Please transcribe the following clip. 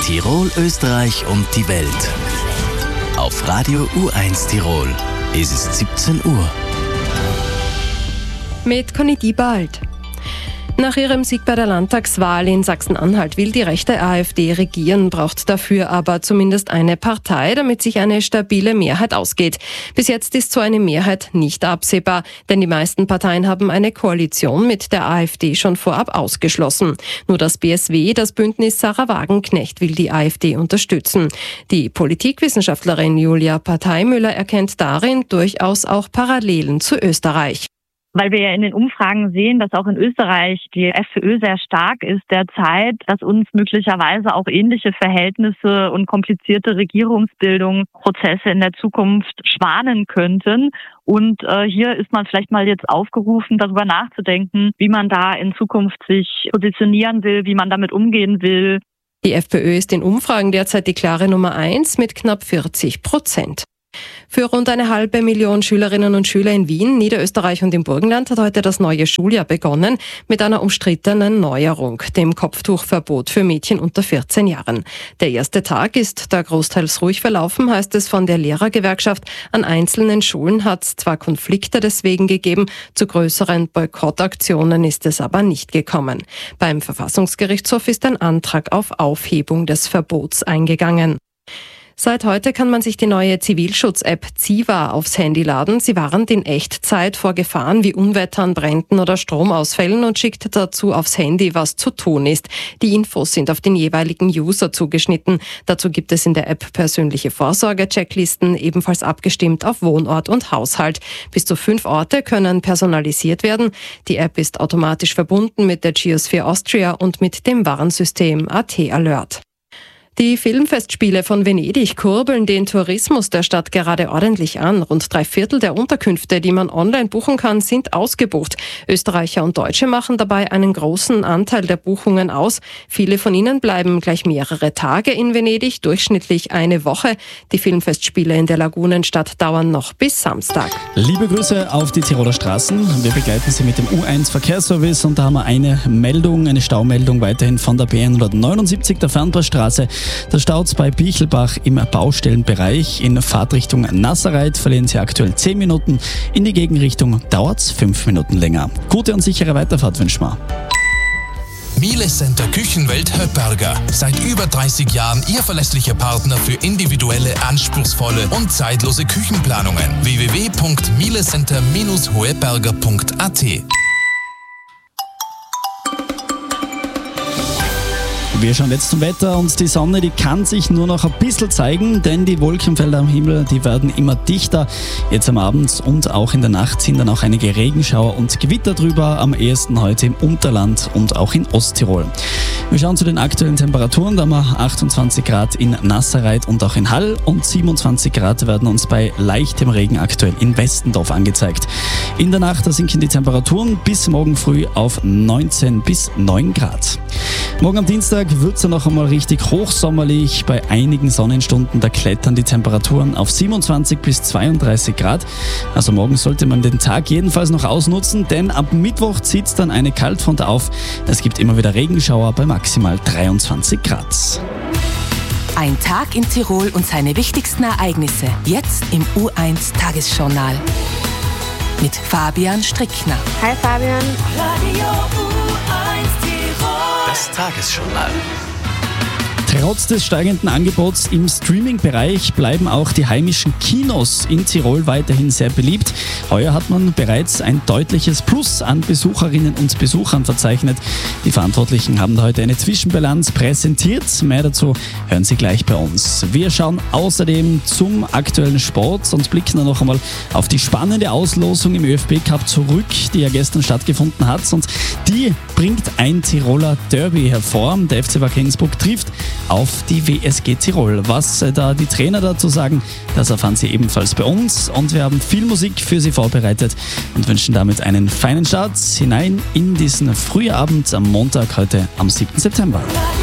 Tirol, Österreich und die Welt. Auf Radio U1 Tirol ist es 17 Uhr. Mit Conny Diebald. Nach ihrem Sieg bei der Landtagswahl in Sachsen-Anhalt will die rechte AfD regieren, braucht dafür aber zumindest eine Partei, damit sich eine stabile Mehrheit ausgeht. Bis jetzt ist so eine Mehrheit nicht absehbar, denn die meisten Parteien haben eine Koalition mit der AfD schon vorab ausgeschlossen. Nur das BSW, das Bündnis Sarah Wagenknecht, will die AfD unterstützen. Die Politikwissenschaftlerin Julia Parteimüller erkennt darin durchaus auch Parallelen zu Österreich. Weil wir ja in den Umfragen sehen, dass auch in Österreich die FPÖ sehr stark ist derzeit, dass uns möglicherweise auch ähnliche Verhältnisse und komplizierte Regierungsbildungsprozesse in der Zukunft schwanen könnten. Und hier ist man vielleicht mal jetzt aufgerufen, darüber nachzudenken, wie man da in Zukunft sich positionieren will, wie man damit umgehen will. Die FPÖ ist in Umfragen derzeit die klare Nummer 1 mit knapp 40%. Für rund 500.000 Schülerinnen und Schüler in Wien, Niederösterreich und im Burgenland hat heute das neue Schuljahr begonnen mit einer umstrittenen Neuerung, dem Kopftuchverbot für Mädchen unter 14 Jahren. Der erste Tag ist da großteils ruhig verlaufen, heißt es von der Lehrergewerkschaft. An einzelnen Schulen hat es zwar Konflikte deswegen gegeben, zu größeren Boykottaktionen ist es aber nicht gekommen. Beim Verfassungsgerichtshof ist ein Antrag auf Aufhebung des Verbots eingegangen. Seit heute kann man sich die neue Zivilschutz-App Ziva aufs Handy laden. Sie warnt in Echtzeit vor Gefahren wie Unwettern, Bränden oder Stromausfällen und schickt dazu aufs Handy, was zu tun ist. Die Infos sind auf den jeweiligen User zugeschnitten. Dazu gibt es in der App persönliche Vorsorge-Checklisten, ebenfalls abgestimmt auf Wohnort und Haushalt. Bis zu 5 Orte können personalisiert werden. Die App ist automatisch verbunden mit der Geosphere Austria und mit dem Warnsystem AT Alert. Die Filmfestspiele von Venedig kurbeln den Tourismus der Stadt gerade ordentlich an. Rund 3/4 der Unterkünfte, die man online buchen kann, sind ausgebucht. Österreicher und Deutsche machen dabei einen großen Anteil der Buchungen aus. Viele von ihnen bleiben gleich mehrere Tage in Venedig, durchschnittlich eine Woche. Die Filmfestspiele in der Lagunenstadt dauern noch bis Samstag. Liebe Grüße auf die Tiroler Straßen. Wir begleiten Sie mit dem U1 Verkehrsservice und da haben wir eine Staumeldung weiterhin von der B179 der Fernbusstraße. Da staut's bei Bichelbach im Baustellenbereich. In Fahrtrichtung Nasserreit verlieren Sie aktuell 10 Minuten. In die Gegenrichtung dauert's 5 Minuten länger. Gute und sichere Weiterfahrt wünschen wir. Miele Center Küchenwelt Höpperger. Seit über 30 Jahren Ihr verlässlicher Partner für individuelle, anspruchsvolle und zeitlose Küchenplanungen. www.mielecenter-hoeberger.at. Wir schauen jetzt zum Wetter und die Sonne, die kann sich nur noch ein bisschen zeigen, denn die Wolkenfelder am Himmel, die werden immer dichter. Jetzt am Abend und auch in der Nacht sind dann auch einige Regenschauer und Gewitter drüber, am ehesten heute im Unterland und auch in Osttirol. Wir schauen zu den aktuellen Temperaturen, da haben wir 28 Grad in Nasserreit und auch in Hall und 27 Grad werden uns bei leichtem Regen aktuell in Westendorf angezeigt. In der Nacht, da sinken die Temperaturen bis morgen früh auf 19 bis 9 Grad. Morgen am Dienstag wird es ja noch einmal richtig hochsommerlich. Bei einigen Sonnenstunden, da klettern die Temperaturen auf 27 bis 32 Grad. Also morgen sollte man den Tag jedenfalls noch ausnutzen, denn ab Mittwoch zieht dann eine Kaltfront auf. Es gibt immer wieder Regenschauer bei maximal 23 Grad. Ein Tag in Tirol und seine wichtigsten Ereignisse. Jetzt im U1 Tagesjournal. Mit Fabian Strickner. Hi Fabian. Radio U1 Tirol. Das Tagesjournal. Trotz des steigenden Angebots im Streaming-Bereich bleiben auch die heimischen Kinos in Tirol weiterhin sehr beliebt. Heuer hat man bereits ein deutliches Plus an Besucherinnen und Besuchern verzeichnet. Die Verantwortlichen haben heute eine Zwischenbilanz präsentiert. Mehr dazu hören Sie gleich bei uns. Wir schauen außerdem zum aktuellen Sport und blicken dann noch einmal auf die spannende Auslosung im ÖFB-Cup zurück, die ja gestern stattgefunden hat. Und die bringt ein Tiroler Derby hervor. Der FC Wacker Innsbruck trifft auf die WSG Tirol. Was da die Trainer dazu sagen, das erfahren Sie ebenfalls bei uns. Und wir haben viel Musik für Sie vorbereitet und wünschen damit einen feinen Start hinein in diesen Frühabend am Montag, heute am 7. September.